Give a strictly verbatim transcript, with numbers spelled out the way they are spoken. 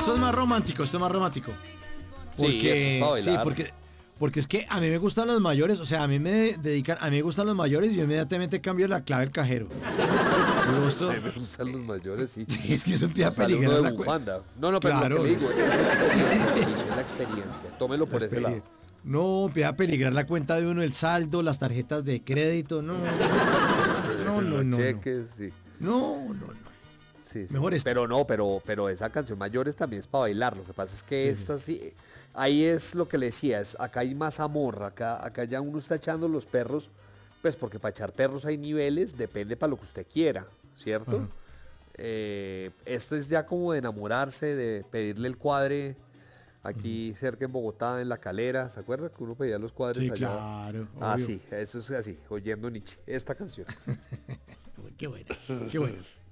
esto es más romántico, esto es más romántico. Porque, sí, sí, porque, porque es que a mí me gustan los mayores, o sea, a mí me dedican, a mí me gustan los mayores y yo inmediatamente cambio la clave del cajero. Me gusto, A mí me gustan los mayores, sí. sí, es que eso empieza a Sale uno peligrar de la cuenta. bufanda. No, no, pero Claro. lo que le digo es la experiencia, es la experiencia. Tómelo por La ese lado. experien- No, empieza a peligrar la cuenta de uno, el saldo, las tarjetas de crédito, no. No, no, no. Los no. cheques, sí. No, no, no. Sí, sí. Mejor esta. Pero no, pero, pero esa canción Mayores también es para bailar. Lo que pasa es que Sí, esta sí, ahí es lo que le decía, es, acá hay más amor, acá, acá ya uno está echando los perros, pues porque para echar perros hay niveles, depende para lo que usted quiera, ¿cierto? Ajá. Eh, este es ya como de enamorarse, de pedirle el cuadre aquí cerca en Bogotá, en La Calera, ¿se acuerda que uno pedía los cuadres Sí, allá? claro. Ah, obvio. sí, eso es así, oyendo Nietzsche, esta canción. Qué bueno, qué bueno.